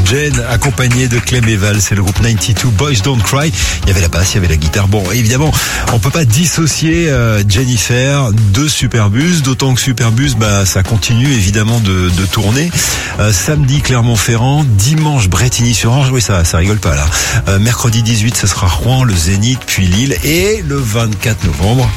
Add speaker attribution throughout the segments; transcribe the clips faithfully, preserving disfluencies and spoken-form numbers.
Speaker 1: Jen, accompagné de Clem et Val, c'est le groupe quatre-vingt-deux, Boys Don't Cry. Il y avait la basse, il y avait la guitare. Bon, évidemment, on peut pas dissocier euh, Jennifer de Superbus, d'autant que Superbus, bah, ça continue évidemment de, de tourner. Euh, samedi, Clermont-Ferrand, dimanche, Brétigny-sur-Orge. Oui, ça, ça rigole pas là. Euh, mercredi dix-huit, ce sera Rouen, le Zénith, puis Lille, et le vingt-quatre novembre.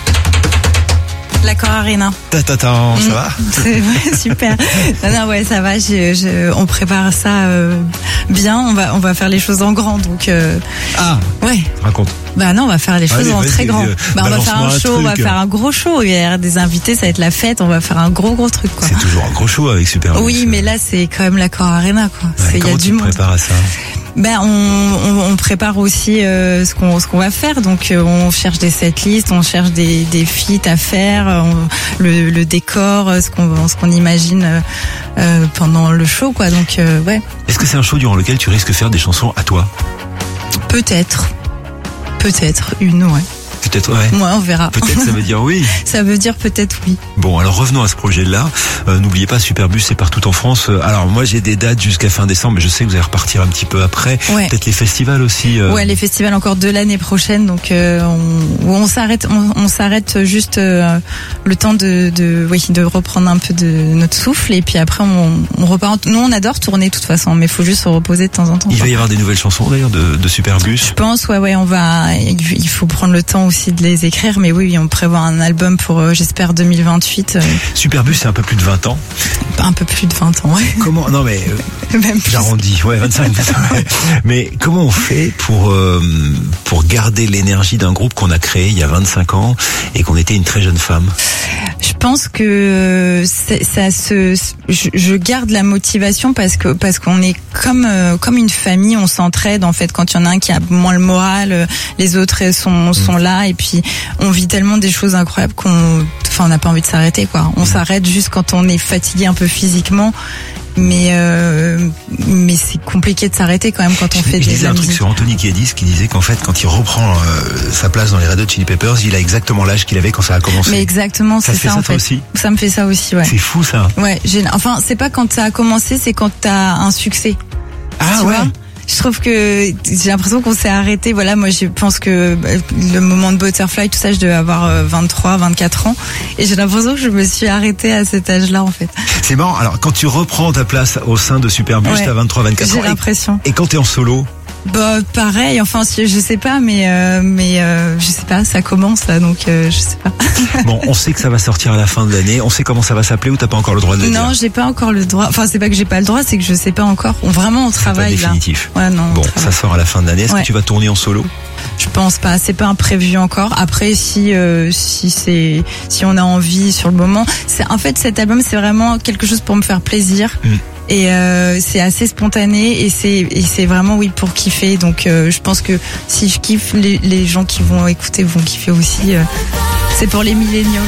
Speaker 2: L'Accor Arena.
Speaker 1: Ta ta ta, ça mmh, va?
Speaker 2: C'est vrai, super. Non, non, ouais, ça va. Je, je, on prépare ça euh, bien. On va, on va faire les choses en grand, donc. Euh,
Speaker 1: ah.
Speaker 2: Ouais.
Speaker 1: Raconte.
Speaker 2: Bah non, on va faire les choses
Speaker 1: Allez,
Speaker 2: en très grand.
Speaker 1: Euh,
Speaker 2: bah on va faire un show, un on va faire un gros show. Il y a des invités, ça va être la fête. On va faire un gros gros truc, quoi.
Speaker 1: C'est toujours un gros show avec Superbus.
Speaker 2: Oui, mais là c'est quand même l'Accor Arena, quoi.
Speaker 1: Ouais,
Speaker 2: il y a du monde.
Speaker 1: Comment tu te prépares à ça?
Speaker 2: Ben on, on, on prépare aussi euh, ce qu'on ce qu'on va faire, donc euh, on cherche des setlists, on cherche des des feats à faire, on, le, le décor, ce qu'on ce qu'on imagine euh, pendant le show, quoi. Donc euh, ouais.
Speaker 1: Est-ce que c'est un show durant lequel tu risques de faire des chansons à toi?
Speaker 2: Peut-être, peut-être une, ouais.
Speaker 1: Peut-être, ouais.
Speaker 2: Ouais, on verra.
Speaker 1: Peut-être, ça veut dire oui.
Speaker 2: Ça veut dire peut-être oui.
Speaker 1: Bon, alors revenons à ce projet-là. Euh, n'oubliez pas, Superbus, c'est partout en France. Alors moi, j'ai des dates jusqu'à fin décembre, mais je sais que vous allez repartir un petit peu après.
Speaker 2: Ouais.
Speaker 1: Peut-être les festivals aussi. Euh...
Speaker 2: Ouais, les festivals encore de l'année prochaine. Donc, euh, on, on s'arrête, on, on s'arrête juste euh, le temps de, de, oui, de reprendre un peu de notre souffle, et puis après, on, on repart. Nous, on adore tourner de toute façon, mais il faut juste se reposer de temps en temps.
Speaker 1: Il va y avoir des nouvelles chansons d'ailleurs de, de Superbus.
Speaker 2: Je pense, ouais, ouais, on va. Il faut prendre le temps aussi de les écrire, mais oui, on prévoit un album pour, euh, j'espère, deux mille vingt-huit. Euh...
Speaker 1: Superbus, c'est un peu plus de vingt ans.
Speaker 2: Un peu plus de vingt ans, ouais.
Speaker 1: Comment? Non, mais euh,
Speaker 2: même plus.
Speaker 1: J'arrondis, ouais, vingt-cinq. Ouais. Mais comment on fait pour euh, pour garder l'énergie d'un groupe qu'on a créé il y a vingt-cinq ans et qu'on était une très jeune femme?
Speaker 2: Je pense que ça se, je, je garde la motivation parce que parce qu'on est comme comme une famille, on s'entraide en fait. Quand il y en a un qui a moins le moral, les autres sont sont là, et puis on vit tellement des choses incroyables qu'on, enfin, on n'a pas envie de s'arrêter, quoi. On s'arrête juste quand on est fatigué un peu physiquement. Mais euh, mais c'est compliqué de s'arrêter quand même quand on
Speaker 1: je,
Speaker 2: fait
Speaker 1: je
Speaker 2: des.
Speaker 1: Je disais un truc sur Anthony Kiedis qui disait qu'en fait quand il reprend euh, sa place dans les Red Hot Chili Peppers, il a exactement l'âge qu'il avait quand ça a commencé.
Speaker 2: Mais exactement, c'est ça, ça en fait.
Speaker 1: Aussi
Speaker 2: ça me fait ça aussi, ouais.
Speaker 1: C'est fou ça.
Speaker 2: Ouais, j'ai, enfin c'est pas quand ça a commencé, c'est quand t'as un succès.
Speaker 1: Ah
Speaker 2: tu
Speaker 1: ouais.
Speaker 2: vois, je trouve que j'ai l'impression qu'on s'est arrêté. Voilà, moi je pense que le moment de Butterfly, tout ça, je devais avoir vingt-trois, vingt-quatre ans, et j'ai l'impression que je me suis arrêtée à cet âge-là, en fait.
Speaker 1: C'est marrant. Alors quand tu reprends ta place au sein de Superbus, ouais, t'as vingt-trois, vingt-quatre ans.
Speaker 2: J'ai l'impression.
Speaker 1: Et, et quand t'es en solo?
Speaker 2: Bah pareil, enfin je sais pas, mais euh, mais euh, je sais pas, ça commence là, donc euh, je sais pas.
Speaker 1: Bon, on sait que ça va sortir à la fin de l'année. On sait comment ça va s'appeler, ou t'as pas encore le droit de le dire?
Speaker 2: Non, j'ai pas encore le droit. Enfin, c'est pas que j'ai pas le droit, c'est que je sais pas encore. On, vraiment, on travaille
Speaker 1: là. C'est pas définitif.
Speaker 2: Ouais, non.
Speaker 1: Bon, ça sort à la fin de l'année. Est-ce ouais. que tu vas tourner en solo?
Speaker 2: Je pense pas, c'est pas un prévu encore. Après, si euh, si c'est si on a envie sur le moment, c'est en fait cet album, c'est vraiment quelque chose pour me faire plaisir. Mm. Et euh, c'est assez spontané, et c'est et c'est vraiment, oui, pour kiffer. Donc euh, je pense que si je kiffe, les, les gens qui vont écouter vont kiffer aussi. Euh, c'est pour les millennials.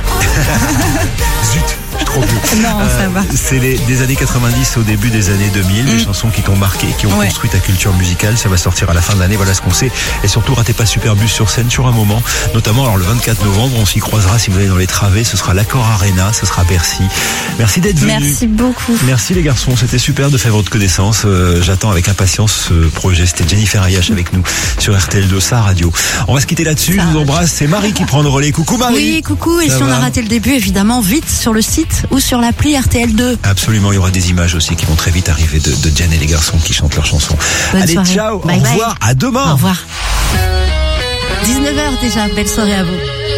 Speaker 1: Zut, je suis trop vieux.
Speaker 2: Non, euh, ça va.
Speaker 1: C'est les, des années quatre-vingt-dix au début des années deux mille, mm. les chansons qui t'ont marqué, qui ont ouais. construit ta culture musicale. Ça va sortir à la fin de l'année, voilà ce qu'on sait. Et surtout, ratez pas Superbus sur scène sur un moment. Notamment, alors le vingt-quatre novembre, on s'y croisera si vous allez dans les travées. Ce sera l'Accor Arena, ce sera Bercy. Merci d'être venu.
Speaker 2: Merci beaucoup.
Speaker 1: Merci les garçons, c'était super de faire votre connaissance. Euh, j'attends avec impatience ce projet. C'était Jennifer Ayache avec nous sur R T L deux, sa radio. On va se quitter là-dessus. Ça, je vous embrasse. C'est Marie qui prend le relais. Coucou Marie.
Speaker 3: Oui, coucou. Et
Speaker 1: ça
Speaker 3: si
Speaker 1: va?
Speaker 3: On a raté le début, évidemment, vite sur le site ou sur l'appli R T L deux.
Speaker 1: Absolument, il y aura des images aussi qui vont très vite arriver de, de Jen et les garçons qui chantent leurs chansons.
Speaker 3: Bonne
Speaker 1: Allez,
Speaker 3: soirée.
Speaker 1: ciao,
Speaker 3: bye
Speaker 1: au
Speaker 3: bye.
Speaker 1: revoir, à demain.
Speaker 3: Au revoir. dix-neuf heures déjà, belle soirée à vous.